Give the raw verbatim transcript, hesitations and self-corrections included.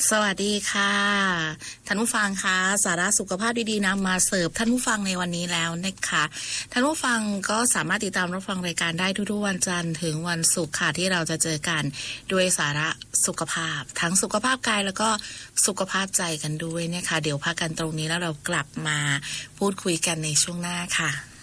สวัสดีค่ะท่านผู้ฟังคะสาระสุขภาพดีๆนำมาเสิร์ฟท่านผู้ฟังในวันนี้แล้วนะคะท่านผู้ฟังก็สามารถติดตามรับฟังรายการได้ทุกๆวันจันทร์ถึงวันศุกร์ค่ะที่เราจะเจอกันด้วยสาระสุขภาพทั้งสุขภาพกายแล้วก็สุขภาพใจกันด้วยนะคะเดี๋ยวพักกันตรงนี้แล้วเรากลับมาพูดคุยกันในช่วงหน้าค่ะ